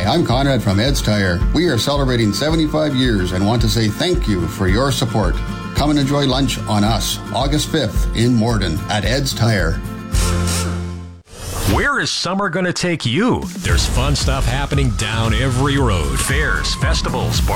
I'm Conrad from Ed's Tire. We are celebrating 75 years and want to say thank you for your support. Come and enjoy lunch on us, August 5th in Morden at Ed's Tire. Where is summer going to take you? There's fun stuff happening down every road. Fairs, festivals,